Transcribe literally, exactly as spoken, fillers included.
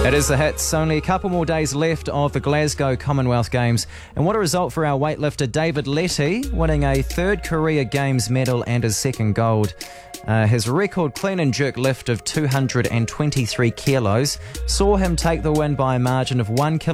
It is the hits. Only a couple more days left of the Glasgow Commonwealth Games. And what a result for our weightlifter David Letty, winning a third career Games medal and his second gold. Uh, his record clean and jerk lift of two hundred twenty-three kilos saw him take the win by a margin of one kilometre.